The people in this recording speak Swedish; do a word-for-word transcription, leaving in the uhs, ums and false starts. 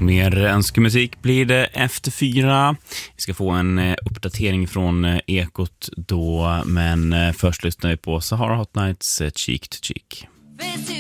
Mer önskemusik blir det efter fyra. Vi ska få en eh, uppdatering från eh, Ekot då, men eh, först lyssnar vi på Sahara Hot Nights eh, Cheek to Cheek.